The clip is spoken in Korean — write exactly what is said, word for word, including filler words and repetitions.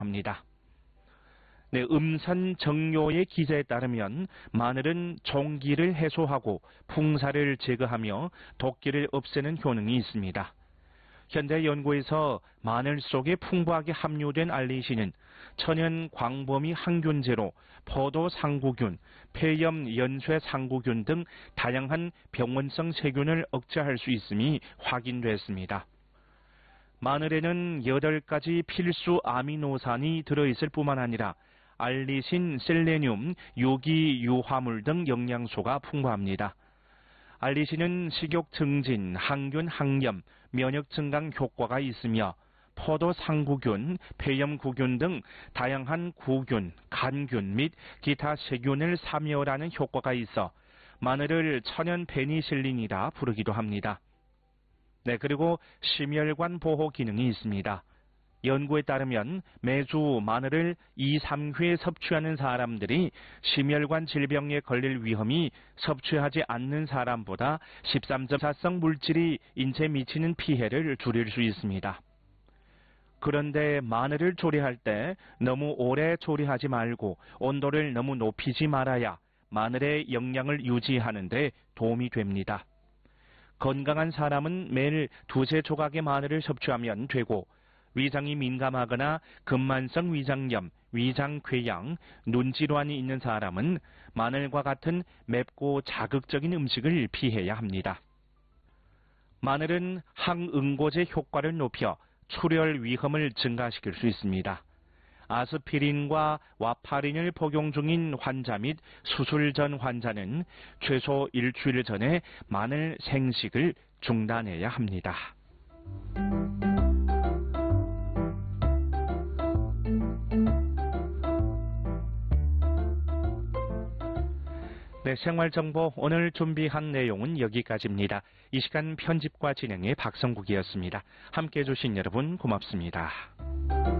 합니다. 네, 음산 정료의 기자에 따르면 마늘은 종기를 해소하고 풍사를 제거하며 독기를 없애는 효능이 있습니다. 현대 연구에서 마늘 속에 풍부하게 함유된 알리신은 천연 광범위 항균제로 포도 상구균, 폐염 연쇄 상구균 등 다양한 병원성 세균을 억제할 수 있음이 확인됐습니다. 마늘에는 여덟 가지 필수 아미노산이 들어있을 뿐만 아니라 알리신, 셀레늄, 유기, 유화물 등 영양소가 풍부합니다. 알리신은 식욕 증진, 항균, 항염, 면역 증강 효과가 있으며 포도 상구균, 폐염 구균 등 다양한 구균, 간균 및 기타 세균을 사멸하는 효과가 있어 마늘을 천연 페니실린이라 부르기도 합니다. 네, 그리고 심혈관 보호 기능이 있습니다. 연구에 따르면 매주 마늘을 이, 삼 회 섭취하는 사람들이 심혈관 질병에 걸릴 위험이 섭취하지 않는 사람보다 십삼 점 사 성 물질이 인체에 미치는 피해를 줄일 수 있습니다. 그런데 마늘을 조리할 때 너무 오래 조리하지 말고 온도를 너무 높이지 말아야 마늘의 영양을 유지하는 데 도움이 됩니다. 건강한 사람은 매일 두세 조각의 마늘을 섭취하면 되고 위장이 민감하거나 근만성 위장염, 위장궤양, 눈질환이 있는 사람은 마늘과 같은 맵고 자극적인 음식을 피해야 합니다. 마늘은 항응고제 효과를 높여 출혈 위험을 증가시킬 수 있습니다. 아스피린과 와파린을 복용 중인 환자 및 수술 전 환자는 최소 일주일 전에 마늘 생식을 중단해야 합니다. 네, 생활정보 오늘 준비한 내용은 여기까지입니다. 이 시간 편집과 진행의 박성국이었습니다. 함께해 주신 여러분 고맙습니다.